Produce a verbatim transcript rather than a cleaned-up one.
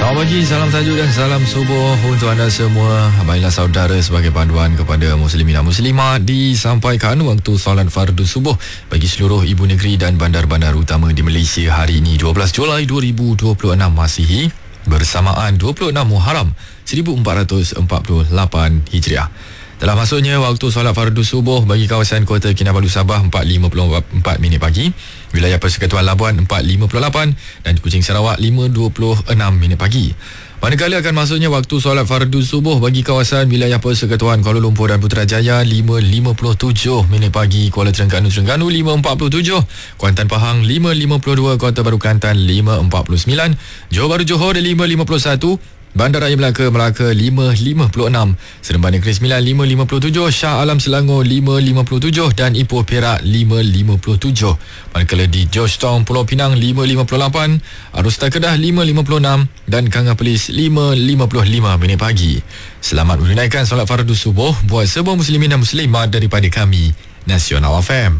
Selamat pagi, salam tajuk dan salam subuh untuk anda semua. Baiklah saudara, sebagai panduan kepada muslimin dan muslimat, disampaikan waktu solat fardu subuh bagi seluruh ibu negeri dan bandar-bandar utama di Malaysia hari ini dua belas Julai dua ribu dua puluh enam Masihi bersamaan dua puluh enam Muharram seribu empat ratus empat puluh lapan Hijriah. Telah masuknya waktu solat fardu subuh bagi kawasan Kota Kinabalu Sabah empat lima puluh empat minit pagi, wilayah Persekutuan Labuan empat lima puluh lapan dan Kuching Sarawak lima dua puluh enam minit pagi. Manakala akan masuknya waktu solat fardu subuh bagi kawasan wilayah Persekutuan Kuala Lumpur dan Putrajaya lima lima puluh tujuh minit pagi, Kuala Terengganu Terengganu lima empat puluh tujuh, Kuantan Pahang lima lima puluh dua, Kota Baru Kelantan lima empat puluh sembilan, Johor Bahru Johor lima lima puluh satu, Bandaraya Melaka Melaka lima lima puluh enam, Seremban Negeri Sembilan lima lima puluh tujuh, Shah Alam Selangor lima lima puluh tujuh dan Ipoh Perak lima lima puluh tujuh. Manakala di Georgetown Pulau Pinang lima lima puluh lapan, Arusta Kedah lima lima puluh enam dan Kanga Perlis lima lima puluh lima minit pagi. Selamat menunaikan solat fardu subuh buat semua muslimin dan muslimat daripada kami, Nasional F M.